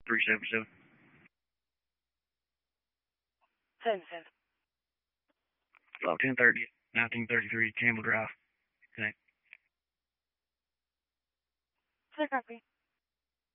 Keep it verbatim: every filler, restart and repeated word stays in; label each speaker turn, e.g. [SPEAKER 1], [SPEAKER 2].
[SPEAKER 1] three seven seven.
[SPEAKER 2] seven seven.
[SPEAKER 1] Oh, ten thirty, nineteen thirty-three, Campbell Drive. Connect.
[SPEAKER 2] Clear copy.